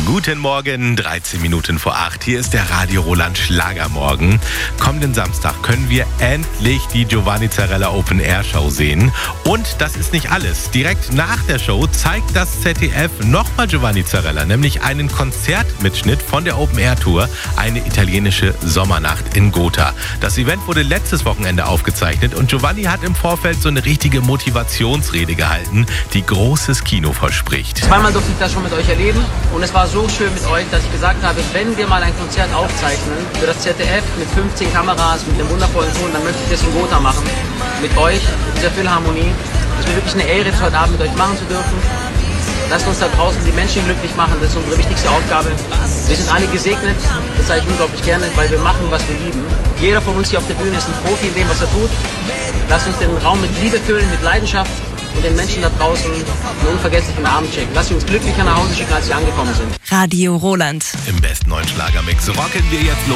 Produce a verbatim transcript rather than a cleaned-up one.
Guten Morgen, dreizehn Minuten vor acht. Hier ist der Radio Roland Schlagermorgen. Kommenden Samstag können wir endlich die Giovanni Zarella Open Air Show sehen. Und das ist nicht alles. Direkt nach der Show zeigt das Z D F nochmal Giovanni Zarella, nämlich einen Konzertmitschnitt von der Open Air Tour, eine italienische Sommernacht in Gotha. Das Event wurde letztes Wochenende aufgezeichnet und Giovanni hat im Vorfeld so eine richtige Motivationsrede gehalten, die großes Kino verspricht. Zweimal durfte ich das schon mit euch erleben und es war so schön mit euch, dass ich gesagt habe, wenn wir mal ein Konzert aufzeichnen für das Z D F mit fünfzehn Kameras, mit dem wundervollen Ton, dann möchte ich das in Gotha machen. Mit euch, mit dieser Philharmonie. Es ist wirklich eine Ehre, das heute Abend mit euch machen zu dürfen. Lasst uns da draußen die Menschen glücklich machen, das ist unsere wichtigste Aufgabe. Wir sind alle gesegnet, das sage ich unglaublich gerne, weil wir machen, was wir lieben. Jeder von uns hier auf der Bühne ist ein Profi in dem, was er tut. Lasst uns den Raum mit Liebe füllen, mit Leidenschaft und den Menschen da draußen einen unvergesslichen Abend schicken. Lasst uns glücklicher nach Hause schicken, als sie angekommen sind. Radio Roland. Im besten neuen Schlagermix rocken wir jetzt los.